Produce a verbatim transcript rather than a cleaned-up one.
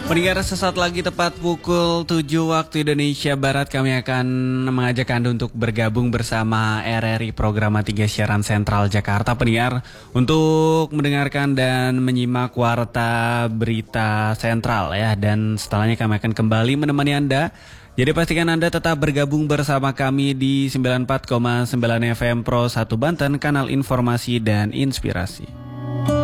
Pendengar, sesaat lagi tepat pukul tujuh waktu Indonesia Barat kami akan mengajak Anda untuk bergabung bersama R R I Programa tiga Siaran Sentral Jakarta, pendengar, untuk mendengarkan dan menyimak Warta Berita Sentral ya, dan setelahnya kami akan kembali menemani Anda. Jadi pastikan Anda tetap bergabung bersama kami di sembilan puluh empat koma sembilan F M Pro satu Banten, kanal informasi dan inspirasi.